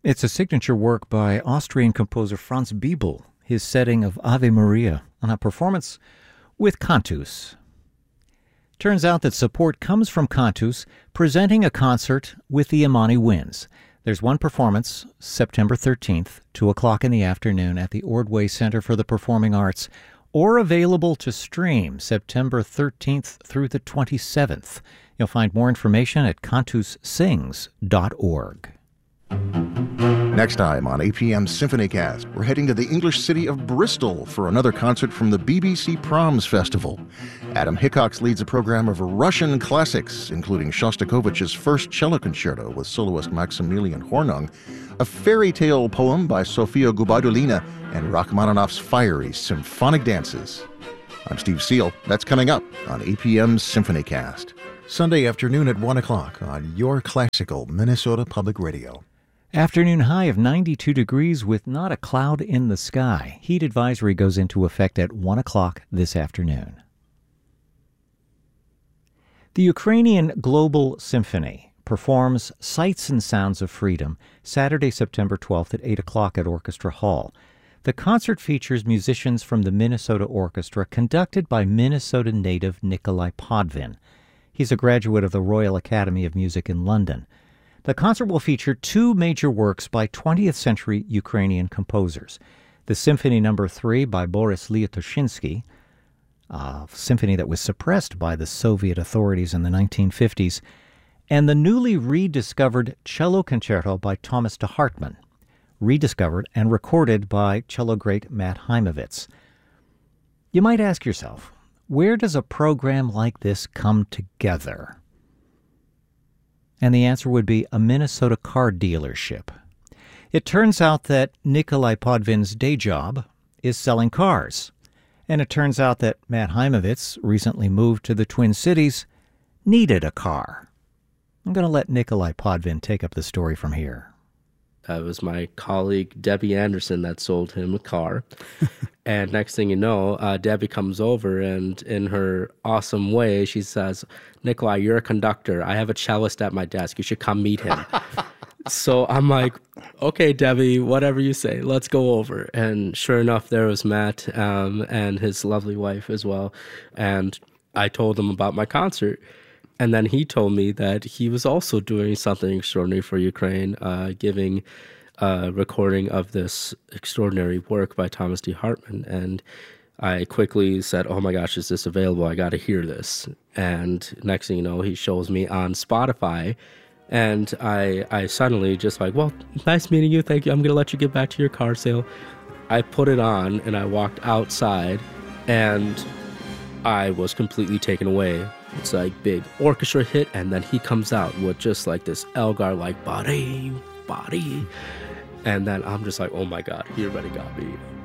It's a signature work by Austrian composer Franz Biebel, his setting of Ave Maria, on a performance with Cantus. Turns out that support comes from Cantus presenting a concert with the Imani Winds. There's one performance, September 13th, 2 o'clock in the afternoon at the Ordway Center for the Performing Arts, or available to stream September 13th through the 27th. You'll find more information at cantussings.org. Next time on APM SymphonyCast, we're heading to the English city of Bristol for another concert from the BBC Proms Festival. Adam Hickox leads a program of Russian classics, including Shostakovich's First Cello Concerto with soloist Maximilian Hornung, a fairy tale poem by Sofia Gubaidulina, and Rachmaninoff's fiery symphonic dances. I'm Steve Seal. That's coming up on APM SymphonyCast. Sunday afternoon at 1 o'clock on your classical Minnesota Public Radio. Afternoon high of 92 degrees with not a cloud in the sky. Heat advisory goes into effect at 1 o'clock this afternoon. The Ukrainian Global Symphony performs Sights and Sounds of Freedom Saturday, September 12th at 8 o'clock at Orchestra Hall. The concert features musicians from the Minnesota Orchestra conducted by Minnesota native Nikolai Podvin. He's a graduate of the Royal Academy of Music in London. The concert will feature two major works by 20th century Ukrainian composers. The Symphony No. 3 by Boris Liatoshinsky, a symphony that was suppressed by the Soviet authorities in the 1950s, and the newly rediscovered Cello Concerto by Thomas de Hartmann, rediscovered and recorded by cello great Matt Heimovitz. You might ask yourself, where does a program like this come together? And the answer would be a Minnesota car dealership. It turns out that Nikolai Podvin's day job is selling cars. And it turns out that Matt Heimovitz, recently moved to the Twin Cities, needed a car. I'm going to let Nikolai Podvin take up the story from here. It was my colleague, Debbie Anderson, that sold him a car. And next thing you know, Debbie comes over, and in her awesome way, she says, "Nikolai, you're a conductor. I have a cellist at my desk. You should come meet him." So I'm like, okay, Debbie, whatever you say, let's go over. And sure enough, there was Matt and his lovely wife as well. And I told him about my concert. And then he told me that he was also doing something extraordinary for Ukraine, giving a recording of this extraordinary work by Thomas D. Hartmann. And I quickly said, oh my gosh, is this available? I got to hear this. And next thing you know, he shows me on Spotify. And I suddenly just like, well, nice meeting you. Thank you. I'm going to let you get back to your car sale. I put it on and I walked outside and I was completely taken away. It's like big orchestra hit, and then he comes out with just like this Elgar like body. And then I'm just like, oh my God, he already got me.